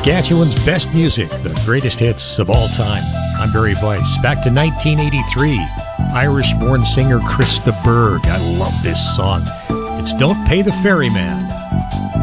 Saskatchewan's best music, the greatest hits of all time. I'm Barry Weiss. Back to 1983. Irish-born singer Krista Berg. I love this song. It's Don't Pay the Ferryman.